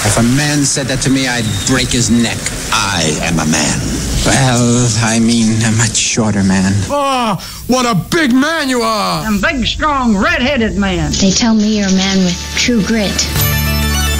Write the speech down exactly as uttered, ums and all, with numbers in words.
If a man said that to me, I'd break his neck. I am a man. Well, I mean, a much shorter man. Oh, what a big man you are! I'm a big, strong, red-headed man. They tell me you're a man with true grit.